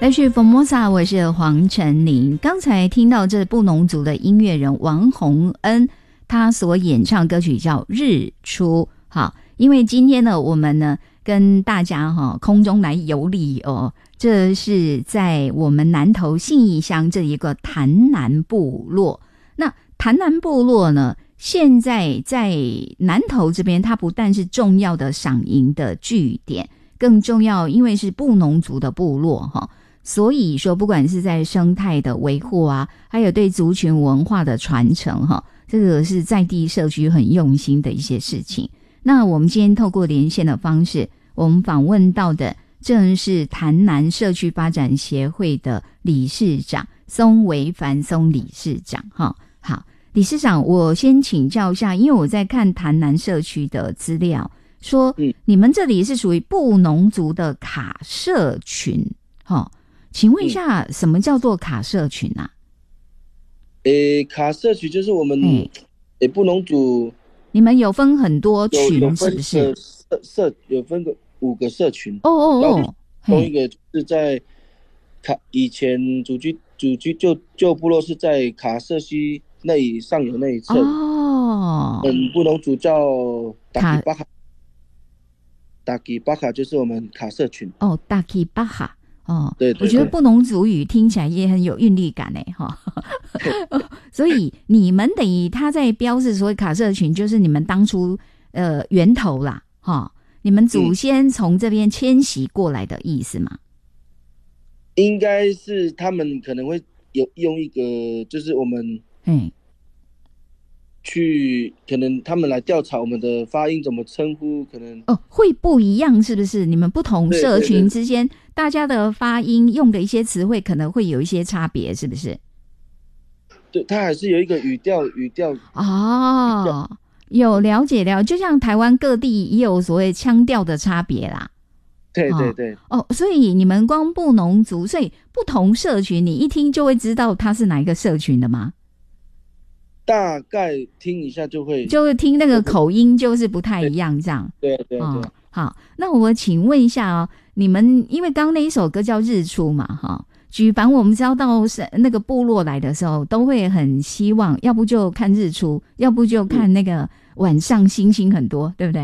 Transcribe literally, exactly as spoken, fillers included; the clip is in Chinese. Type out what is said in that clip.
来去 Formosa， 我是黄晨林。刚才听到这布农族的音乐人王洪恩，他所演唱歌曲叫《日出》。好，因为今天呢，我们呢跟大家哈空中来游历哦，这是在我们南投信义乡这一个潭南部落。那潭南部落呢，现在在南投这边，它不但是重要的赏萤的据点，更重要，因为是布农族的部落哈。所以说不管是在生态的维护啊，还有对族群文化的传承哈，这个是在地社区很用心的一些事情。那我们今天透过连线的方式，我们访问到的正是潭南社区发展协会的理事长松维凡松理事长哈。好，理事长，我先请教一下，因为我在看潭南社区的资料说，你们这里是属于布农族的卡社群哈。请问一下，嗯、什么叫做卡社群啊？ 诶，卡社群就是我们诶布农族， 你们有分很多群，是不是？ 社社有分个五个社群。 哦哦哦， 同一个就是在卡以前祖居祖居旧旧部落是在卡社区那里上游那一侧。 哦， 嗯，布农族叫达基巴哈，达基巴哈就是我们卡社群。 哦，达基巴哈。哦， 对对对， 我觉得布农族语听起来也很有韵律感诶哈。所以你们等于他在标示所谓卡社群，就是你们当初呃源头啦哈，你们祖先从这边迁徙过来的意思吗？ 嗯、应该是他们可能会有用一个，就是我们嗯。去可能他们来调查我们的发音怎么称呼，可能哦会不一样，是不是？你们不同社群之间，大家的发音用的一些词汇可能会有一些差别，是不是？ 对，它还是有一个语调，语调哦，有了解了，就像台湾各地也有所谓腔调的差别啦。 对对对。 哦，所以你们光布农族，所以不同社群，你一听就会知道它是哪一个社群的吗？ 大概听一下就会， 就会听那个口音就是不太一样，这样。 对对对、哦。 好，那我请问一下哦，你们因为刚刚那一首歌叫《日出》嘛，哈，举凡我们知道到那个部落来的时候，都会很希望，要不就看日出，要不就看那个晚上星星很多，对不对？